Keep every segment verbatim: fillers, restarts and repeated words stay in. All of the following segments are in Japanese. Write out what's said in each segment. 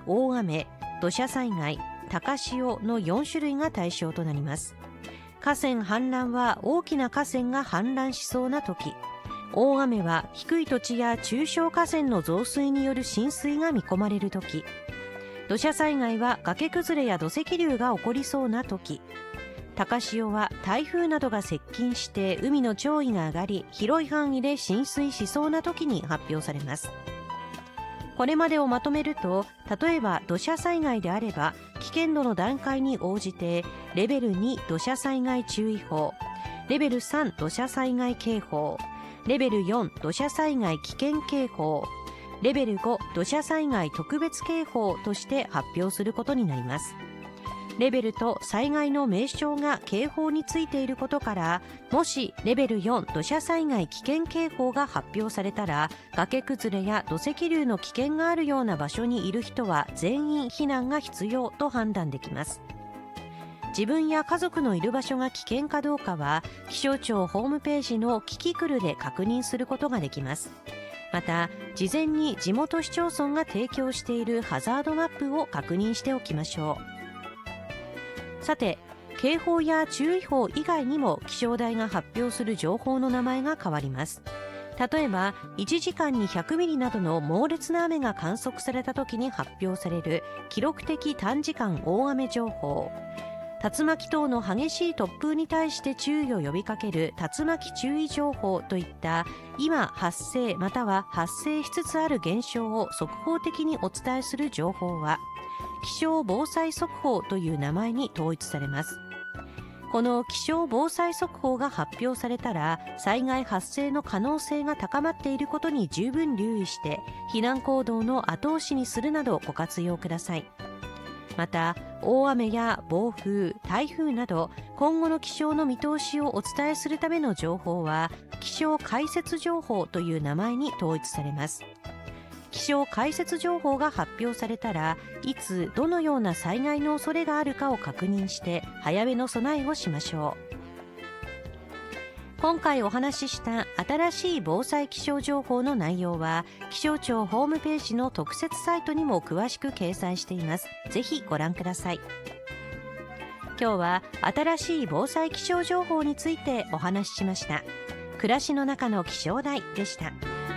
大雨、土砂災害、高潮のよん種類が対象となります。河川氾濫は大きな河川が氾濫しそうな時、大雨は低い土地や中小河川の増水による浸水が見込まれる時、土砂災害は崖崩れや土石流が起こりそうな時、高潮は台風などが接近して海の潮位が上がり広い範囲で浸水しそうな時に発表されます。これまでをまとめると、例えば土砂災害であれば危険度の段階に応じてレベルに土砂災害注意報、レベルさん土砂災害警報、レベルよん土砂災害危険警報、レベルご土砂災害特別警報として発表することになります。レベルと災害の名称が警報についていることから、もしレベルよん土砂災害危険警報が発表されたら、崖崩れや土石流の危険があるような場所にいる人は全員避難が必要と判断できます。自分や家族のいる場所が危険かどうかは、気象庁ホームページのキキクルで確認することができます。また、事前に地元市町村が提供しているハザードマップを確認しておきましょう。さて、警報や注意報以外にも気象台が発表する情報の名前が変わります。例えば、いちじかんにひゃくミリなどの猛烈な雨が観測された時に発表される記録的短時間大雨情報、竜巻等の激しい突風に対して注意を呼びかける竜巻注意情報といった今発生または発生しつつある現象を速報的にお伝えする情報は気象防災速報という名前に統一されます。この気象防災速報が発表されたら、災害発生の可能性が高まっていることに十分留意して避難行動の後押しにするなどご活用ください。また、大雨や暴風、台風など今後の気象の見通しをお伝えするための情報は気象解説情報という名前に統一されます。気象解説情報が発表されたら、いつどのような災害の恐れがあるかを確認して早めの備えをしましょう。今回お話しした新しい防災気象情報の内容は気象庁ホームページの特設サイトにも詳しく掲載しています。ぜひご覧ください。今日は新しい防災気象情報についてお話ししました。暮らしの中の気象台でした。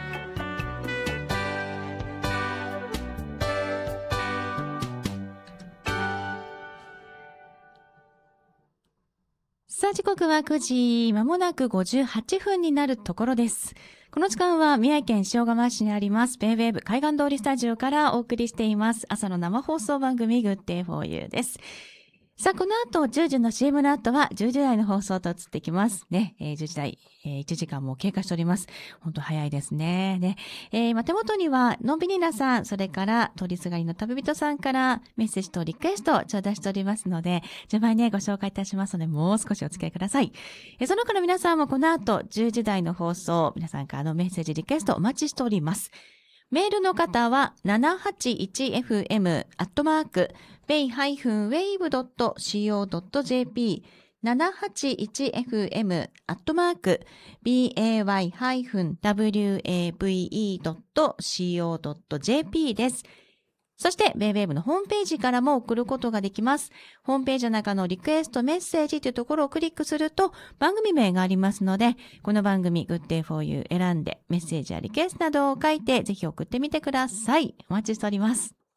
さあ、時刻はくじ、まもなくごじゅうはっぷんになるところです。この時間は宮城県塩釜市にありますベイウェーブ海岸通りスタジオからお送りしています朝の生放送番組グッデイフォーユーです。さあ、この後じゅうじの シーエム の後はじゅうじ台の放送と移ってきますね。えー、じゅうじ台、えー、いちじかんも経過しております。本当早いですね。ね、えー、今手元にはのんびりなさん、それから通りすがりの旅人さんからメッセージとリクエストを頂戴しておりますので、順番にねご紹介いたしますので、もう少しお付き合いください。えー、その他の皆さんもこの後じゅうじ台の放送、皆さんからのメッセージリクエストお待ちしております。メールの方は ななはちいちエフエム アットマークベイ ウェイブ ドット シーオー ドット ジェーピー ななはちいちエフエム アットマーク ベイ ダブリューエーブイイー ドット シーオー ドット ジェーピー です。そして、ベイウェーブのホームページからも送ることができます。ホームページの中のリクエストメッセージというところをクリックすると番組名がありますので、この番組 Good Day for You 選んでメッセージやリクエストなどを書いてぜひ送ってみてください。お待ちしております。